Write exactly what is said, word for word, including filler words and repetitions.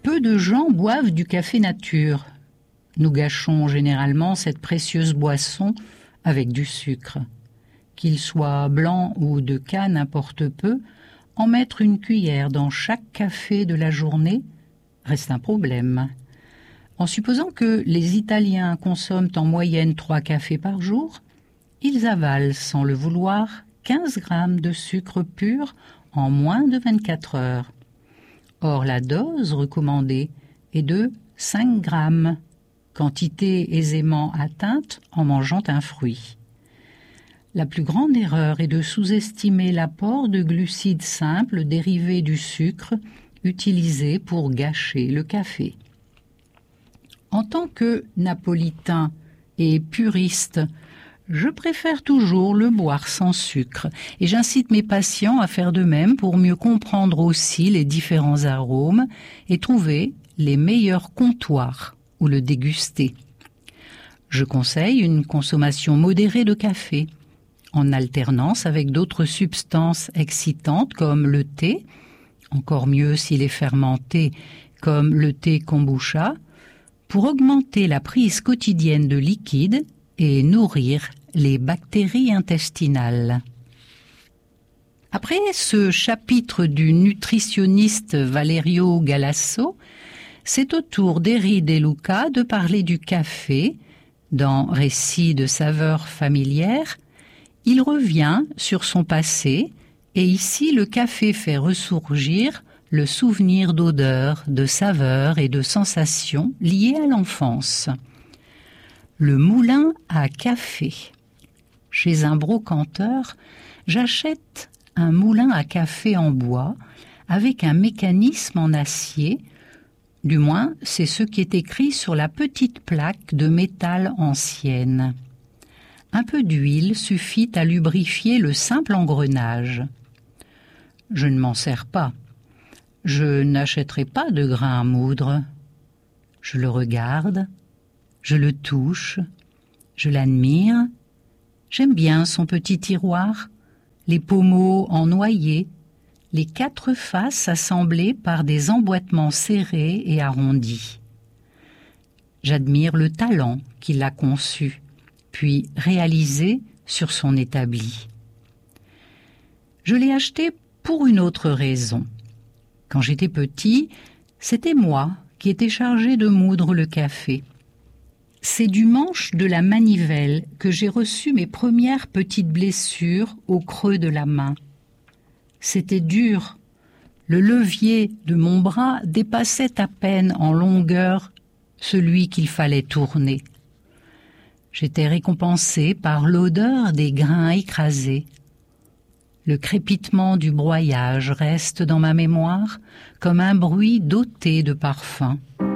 Peu de gens boivent du café nature. Nous gâchons généralement cette précieuse boisson avec du sucre. Qu'il soit blanc ou de canne, importe peu, en mettre une cuillère dans chaque café de la journée reste un problème. En supposant que les Italiens consomment en moyenne trois cafés par jour, ils avalent sans le vouloir quinze grammes de sucre pur en moins de vingt-quatre heures. Or, la dose recommandée est de cinq grammes, quantité aisément atteinte en mangeant un fruit. La plus grande erreur est de sous-estimer l'apport de glucides simples dérivés du sucre utilisé pour gâcher le café. En tant que napolitain et puriste, je préfère toujours le boire sans sucre et j'incite mes patients à faire de même pour mieux comprendre aussi les différents arômes et trouver les meilleurs comptoirs où le déguster. Je conseille une consommation modérée de café, en alternance avec d'autres substances excitantes comme le thé, encore mieux s'il est fermenté comme le thé kombucha, pour augmenter la prise quotidienne de liquide et nourrir les bactéries intestinales. Après ce chapitre du nutritionniste Valerio Galasso, c'est au tour d'Eri De Luca de parler du café. Dans Récits de saveurs familières, il revient sur son passé et ici le café fait ressurgir le souvenir d'odeurs, de saveurs et de sensations liées à l'enfance. Le moulin à café. Chez un brocanteur, j'achète un moulin à café en bois avec un mécanisme en acier. Du moins, c'est ce qui est écrit sur la petite plaque de métal ancienne. Un peu d'huile suffit à lubrifier le simple engrenage. Je ne m'en sers pas. Je n'achèterai pas de grain à moudre. Je le regarde, je le touche, je l'admire. J'aime bien son petit tiroir, les pommeaux en noyer, les quatre faces assemblées par des emboîtements serrés et arrondis. J'admire le talent qui l'a conçu, puis réalisé sur son établi. Je l'ai acheté pour une autre raison. Quand j'étais petit, c'était moi qui étais chargé de moudre le café. C'est du manche de la manivelle que j'ai reçu mes premières petites blessures au creux de la main. C'était dur. Le levier de mon bras dépassait à peine en longueur celui qu'il fallait tourner. J'étais récompensé par l'odeur des grains écrasés. Le crépitement du broyage reste dans ma mémoire comme un bruit doté de parfum.